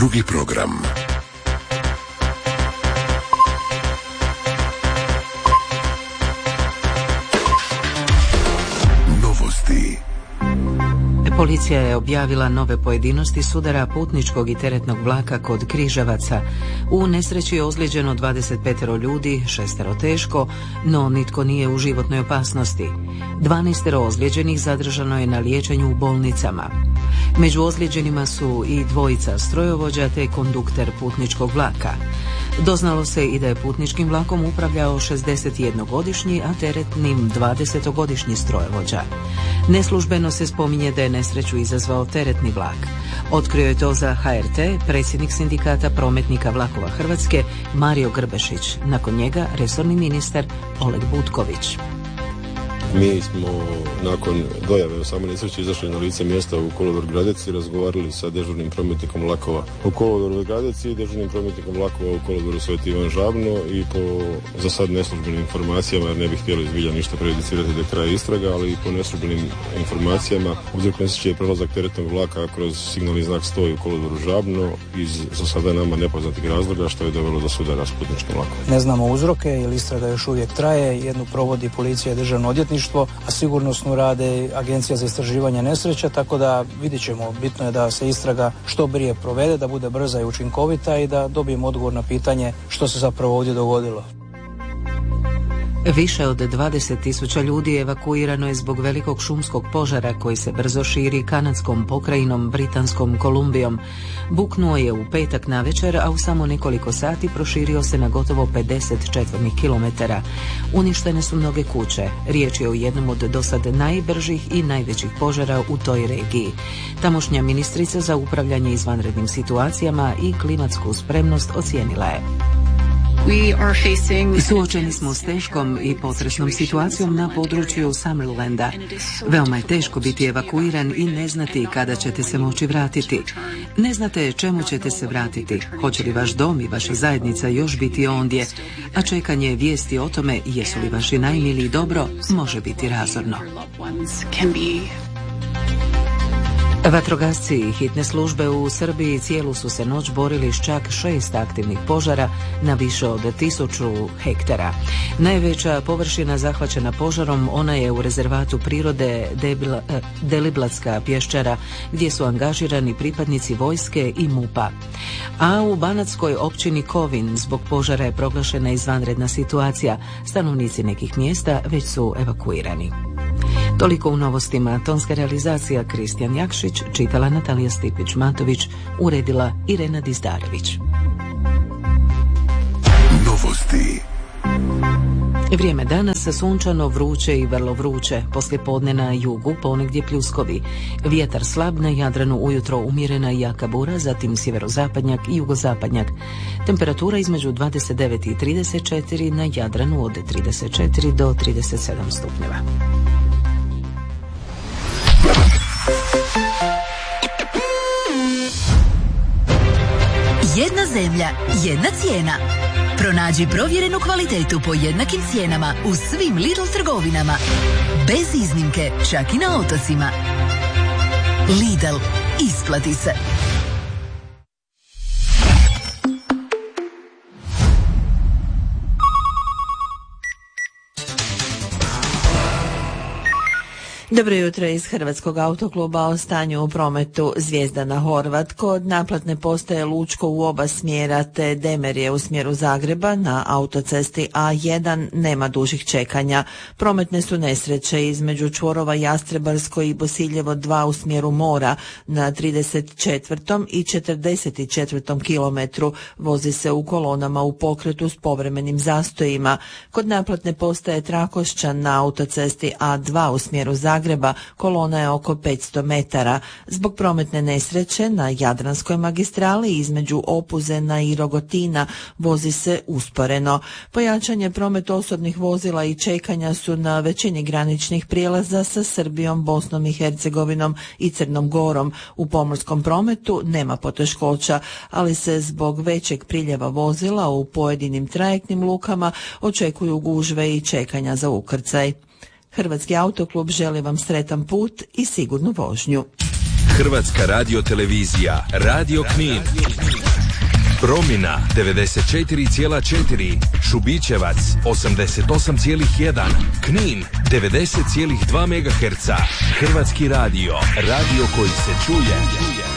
Drugi program. Novosti. Policija je objavila nove pojedinosti sudara putničkog i teretnog vlaka kod Križevaca. U nesreći je ozlijeđeno 25 ljudi, 6 teško, no nitko nije u životnoj opasnosti. 12 ozlijeđenih zadržano je na liječenju u bolnicama. Među ozlijeđenima su i 2 strojovođa te kondukter putničkog vlaka. Doznalo se i da je putničkim vlakom upravljao 61-godišnji, a teretnim 20-godišnji strojovođa. Neslužbeno se spominje da je nesreću izazvao teretni vlak. Otkrio je to za HRT predsjednik sindikata prometnika vlakova Hrvatske Mario Grbešić. Nakon njega resorni ministar Oleg Butković. Mi smo nakon dojave o samoj nesreći izašli na lice mjesta u kolodvor Gradec i razgovarali sa dežurnim prometnikom vlakova u kolodvoru Gradec i dežurnim prometnikom vlakova u kolodvoru Sveti Ivan Žabno i po za sad neslužbenim informacijama, jer ne bih htjeli zbilja ništa prejudicirati do kraja istraga, ali i po neslužbenim informacijama uzrok nesreće je prelazak teretnog vlaka kroz signalni znak 100 u kolodvoru Žabno iz za sada nama nepoznatih razloga što je dovelo do sudara s putničkim vlakom. Ne znamo uzroke jer istraga još uvijek traje, jednu provodi policija i državno odvjetništvo, a sigurnosnu rade Agencija za istraživanje nesreća, tako da vidjet ćemo. Bitno je da se istraga što prije provede, da bude brza i učinkovita i da dobijemo odgovor na pitanje što se zapravo ovdje dogodilo. Više od 20.000 ljudi evakuirano je zbog velikog šumskog požara koji se brzo širi kanadskom pokrajinom Britanskom Kolumbijom. Buknuo je u petak navečer, a u samo nekoliko sati proširio se na gotovo 50 četvornih kilometara. Uništene su mnoge kuće. Riječ je o jednom od dosad najbržih i najvećih požara u toj regiji. Tamošnja ministrica za upravljanje izvanrednim situacijama i klimatsku spremnost ocijenila je: Suočeni smo s teškom i potresnom situacijom na području Summerlanda. Veoma je teško biti evakuiran i ne znati kada ćete se moći vratiti. Ne znate čemu ćete se vratiti, hoće li vaš dom i vaša zajednica još biti ondje, a čekanje vijesti o tome jesu li vaši najmiliji dobro može biti razorno. Vatrogasci i hitne službe u Srbiji cijelu su se noć borili s čak 6 aktivnih požara na više od 1000 hektara. Najveća površina zahvaćena požarom ona je u rezervatu prirode Deliblatska pješčara, gdje su angažirani pripadnici vojske i MUP-a. A u banatskoj općini Kovin zbog požara je proglašena izvanredna situacija. Stanovnici nekih mjesta već su evakuirani. Toliko u novostima. Tonska realizacija Kristijan Jakšić, čitala Natalija Stipić-Matović, uredila Irena Dizdarević. Novosti. Vrijeme danas sunčano, vruće i vrlo vruće. Poslijepodne na jugu ponegdje pljuskovi. Vjetar slab, na Jadranu ujutro umjerena i jaka bura, zatim sjeverozapadnjak i jugozapadnjak. Temperatura između 29 i 34, na Jadranu od 34 do 37 stupnjeva. Jedna zemlja, jedna cijena. Pronađi provjerenu kvalitetu po jednakim cijenama u svim Lidl trgovinama. Bez iznimke, čak i na otocima. Lidl, isplati se. Dobro jutro iz Hrvatskog autokluba o stanju u prometu. Zvijezdana Horvat kod naplatne postaje Lučko u oba smjera te Demerje u smjeru Zagreba na autocesti A1 nema dužih čekanja. Prometne su nesreće između čvorova Jastrebarsko i Bosiljevo 2 u smjeru mora na 34. i 44. kilometru. Vozi se u kolonama u pokretu s povremenim zastojima. Kod naplatne postaje Trakošćan na autocesti A2 u smjeru Zagreba kolona je oko 500 metara. Zbog prometne nesreće na Jadranskoj magistrali između Opuzena i Rogotina vozi se usporeno. Pojačan je promet osobnih vozila i čekanja su na većini graničnih prijelaza sa Srbijom, Bosnom i Hercegovinom i Crnom Gorom. U pomorskom prometu nema poteškoća, ali se zbog većeg priljeva vozila u pojedinim trajektnim lukama očekuju gužve i čekanja za ukrcaj. Hrvatski autoklub želi vam sretan put i sigurnu vožnju. Hrvatska radiotelevizija, Radio Knin. Promina 94,4, Šubićevac 88,1, Knin 90,2 MHz. Hrvatski radio, radio koji se čuje.